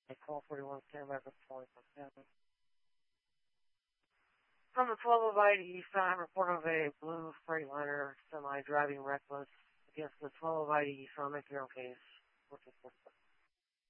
A call 41 standby for 20%. From the 12 of IDE 5, report of a blue Freightliner semi driving reckless against the 12 of IDE, so I'll make your own case.